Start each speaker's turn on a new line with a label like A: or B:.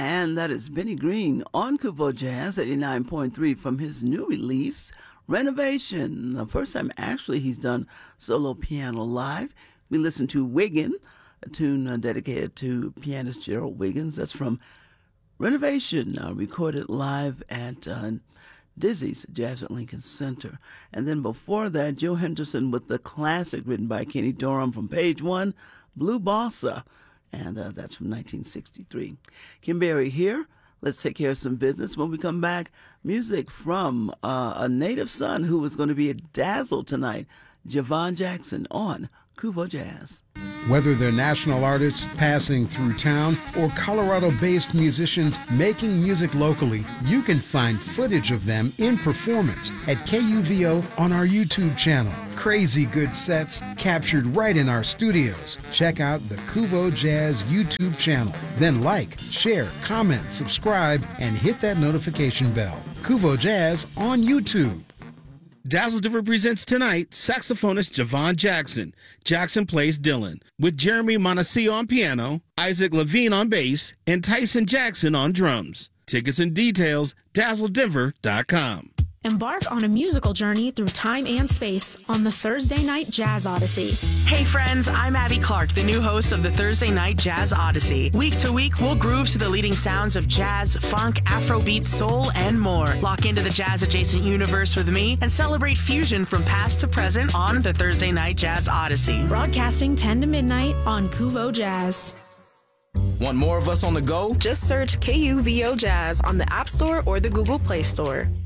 A: And that is Benny Green on Kuvo Jazz 89.3 from his new release, Renovation. The first time actually he's done solo piano live. We listened to Wiggin, a tune dedicated to pianist Gerald Wiggins. That's from Renovation, recorded live at Dizzy's Jazz at Lincoln Center. And then before that, Joe Henderson with the classic written by Kenny Dorham from Page One, Blue Bossa. And that's from 1963. Kim Berry here. Let's take care of some business. When we come back, music from a native son who is going to be a dazzle tonight, Javon Jackson on Kuvo Jazz.
B: Whether they're national artists passing through town or Colorado-based musicians making music locally, you can find footage of them in performance at KUVO on our YouTube channel. Crazy good sets captured right in our studios. Check out the Kuvo Jazz YouTube channel. Then like, share, comment, subscribe, and hit that notification bell. Kuvo Jazz on YouTube.
C: Dazzle Denver presents tonight saxophonist Javon Jackson. Jackson plays Dylan, with Jeremy Montesio on piano, Isaac Levine on bass, and Tyson Jackson on drums. Tickets and details, dazzledenver.com.
D: Embark on a musical journey through time and space on the Thursday Night Jazz Odyssey.
E: Hey friends, I'm Abby Clark, the new host of the Thursday Night Jazz Odyssey. Week to week, we'll groove to the leading sounds of jazz, funk, Afrobeat, soul, and more. Lock into the jazz-adjacent universe with me and celebrate fusion from past to present on the Thursday Night Jazz Odyssey.
D: Broadcasting 10 to midnight on Kuvo Jazz.
F: Want more of us on the go?
G: Just search KUVO Jazz on the App Store or the Google Play Store.